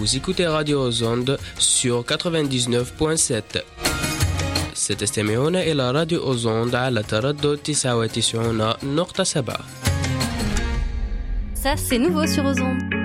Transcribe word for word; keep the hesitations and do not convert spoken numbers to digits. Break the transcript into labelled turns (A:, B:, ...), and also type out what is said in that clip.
A: Vous écoutez Radio Ozonde sur quatre-vingt-dix-neuf point sept. ستستمعون إلى راديو أوزوند على تردد تسعة وتسعين نقطة سبعة.
B: Ça, c'est nouveau sur Ozonde.